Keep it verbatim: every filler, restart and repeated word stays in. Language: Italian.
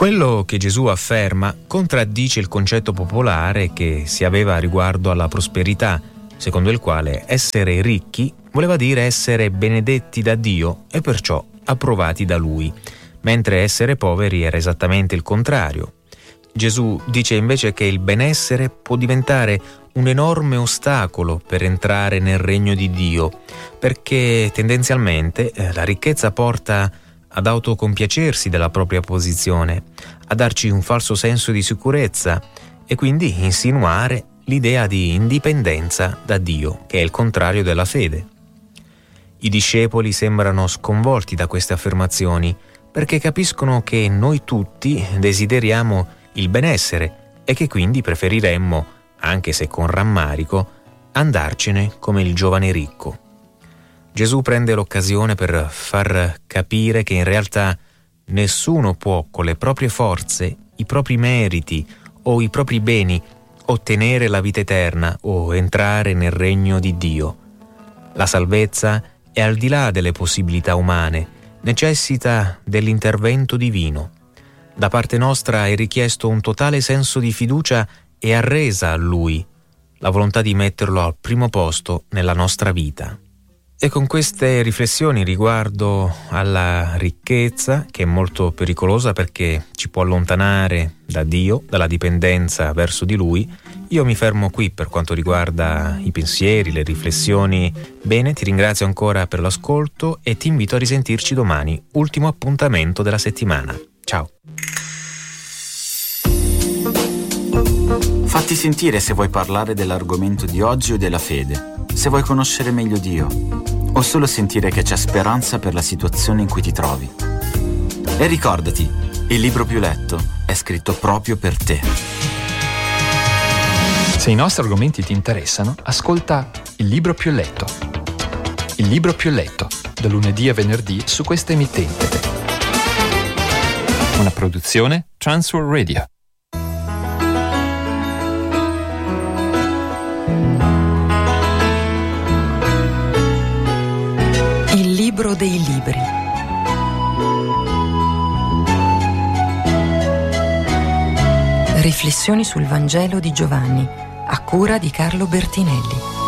Quello che Gesù afferma contraddice il concetto popolare che si aveva riguardo alla prosperità, secondo il quale essere ricchi voleva dire essere benedetti da Dio e perciò approvati da Lui, mentre essere poveri era esattamente il contrario. Gesù dice invece che il benessere può diventare un enorme ostacolo per entrare nel regno di Dio, perché tendenzialmente eh, la ricchezza porta ad autocompiacersi della propria posizione, a darci un falso senso di sicurezza e quindi insinuare l'idea di indipendenza da Dio, che è il contrario della fede. I discepoli sembrano sconvolti da queste affermazioni perché capiscono che noi tutti desideriamo il benessere e che quindi preferiremmo, anche se con rammarico, andarcene come il giovane ricco. Gesù prende l'occasione per far capire che in realtà nessuno può con le proprie forze, i propri meriti o i propri beni ottenere la vita eterna o entrare nel regno di Dio. La salvezza è al di là delle possibilità umane, necessita dell'intervento divino. Da parte nostra è richiesto un totale senso di fiducia e arresa a Lui, la volontà di metterlo al primo posto nella nostra vita. E con queste riflessioni riguardo alla ricchezza, che è molto pericolosa perché ci può allontanare da Dio, dalla dipendenza verso di Lui, io mi fermo qui per quanto riguarda i pensieri, le riflessioni. Bene, ti ringrazio ancora per l'ascolto e ti invito a risentirci domani, ultimo appuntamento della settimana. Ciao! Fatti sentire se vuoi parlare dell'argomento di oggi o della fede, se vuoi conoscere meglio Dio, o solo sentire che c'è speranza per la situazione in cui ti trovi. E ricordati, il libro più letto è scritto proprio per te. Se i nostri argomenti ti interessano, ascolta Il libro più letto. Il libro più letto, da lunedì a venerdì su questa emittente. Una produzione Transworld Radio. Il libro dei libri. Riflessioni sul Vangelo di Giovanni, a cura di Carlo Bertinelli.